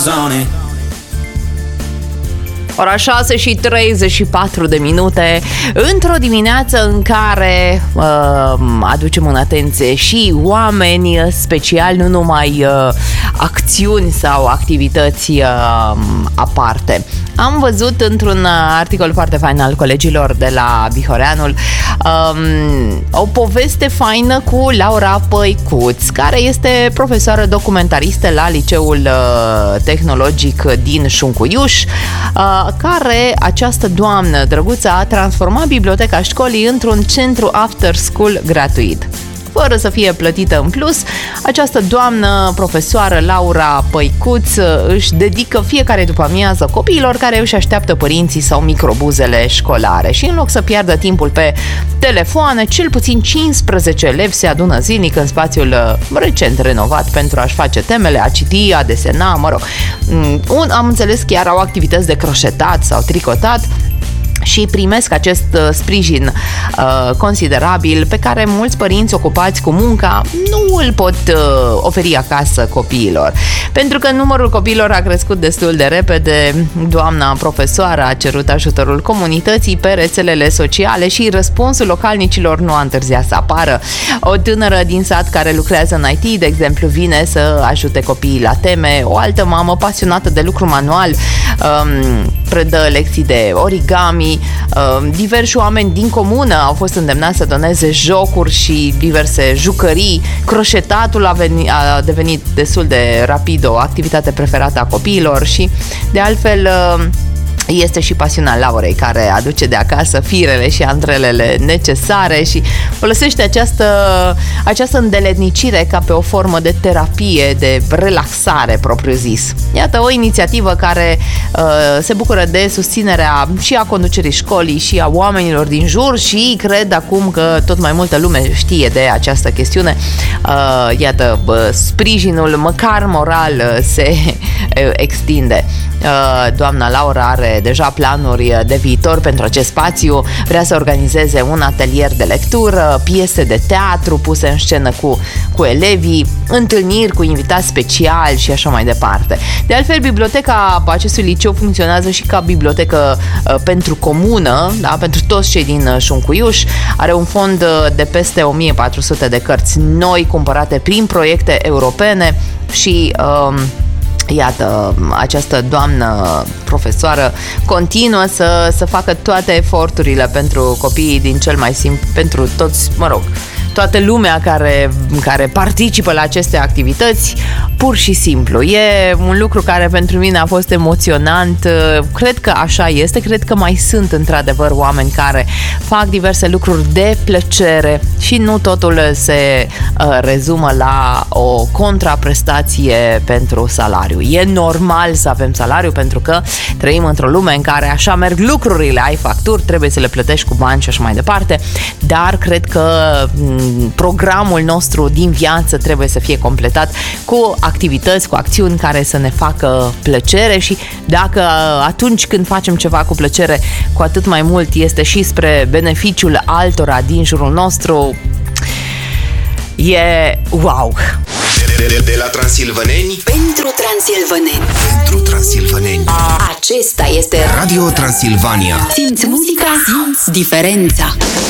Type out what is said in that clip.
Zone. Ora 6 și 34 de minute, într-o dimineață în care aducem în atenție și oameni special, nu numai acțiuni sau activități aparte. Am văzut într-un articol foarte fain al colegilor de la Bihoreanul o poveste faină cu Laura Păicuț, care este profesoară documentaristă la Liceul Tehnologic din Șuncuiuș, care această doamnă drăguță a transformat biblioteca școlii într-un centru after school gratuit. Fără să fie plătită în plus, această doamnă profesoară Laura Păicuț își dedică fiecare după-amiază copiilor care își așteaptă părinții sau microbuzele școlare și în loc să piardă timpul pe telefoane, cel puțin 15 elevi se adună zilnic în spațiul recent renovat pentru a-și face temele, a citi, a desena, mă rog. Am înțeles chiar au activități de croșetat sau tricotat și primesc acest sprijin considerabil pe care mulți părinți ocupați cu munca nu îl pot oferi acasă copiilor. Pentru că numărul copiilor a crescut destul de repede, doamna profesoară a cerut ajutorul comunității pe rețelele sociale și răspunsul localnicilor nu a întârziat să apară. O tânără din sat care lucrează în IT, de exemplu, vine să ajute copiii la teme, o altă mamă pasionată de lucru manual predă lecții de origami. Diversi oameni din comună au fost îndemnați să doneze jocuri și diverse jucării. Croșetatul a devenit destul de rapid o activitate preferată a copiilor și, de altfel, este și pasiunea Laurei, care aduce de acasă firele și andrelele necesare și folosește această îndeletnicire ca pe o formă de terapie, de relaxare propriu-zis. Iată o inițiativă care se bucură de susținerea și a conducerii școlii și a oamenilor din jur și cred acum că tot mai multă lume știe de această chestiune. Iată, sprijinul măcar moral se extinde. Doamna Laura are deja planuri de viitor pentru acest spațiu, vrea să organizeze un atelier de lectură, piese de teatru puse în scenă cu elevii, întâlniri cu invitați speciali și așa mai departe. De altfel, biblioteca acestui liceu funcționează și ca bibliotecă pentru comună, da? Pentru toți cei din Șuncuiuș. Are un fond de peste 1400 de cărți noi cumpărate prin proiecte europene și iată, această doamnă profesoară continuă să facă toate eforturile pentru copiii din cel mai simplu, pentru toți, mă rog, toată lumea care participă la aceste activități, pur și simplu. E un lucru care pentru mine a fost emoționant. Cred că așa este, cred că mai sunt într-adevăr oameni care fac diverse lucruri de plăcere și nu totul se rezumă la o contraprestație pentru salariu. E normal să avem salariu pentru că trăim într-o lume în care așa merg lucrurile, ai facturi, trebuie să le plătești cu bani și așa mai departe, dar cred că programul nostru din viață trebuie să fie completat cu activități, cu acțiuni care să ne facă plăcere și dacă atunci când facem ceva cu plăcere, cu atât mai mult este și spre beneficiul altora din jurul nostru, e wow! De la transilvaneni pentru transilvaneni. Pentru transilvaneni. Acesta este Radio Transilvania. Simți muzica, simți diferența.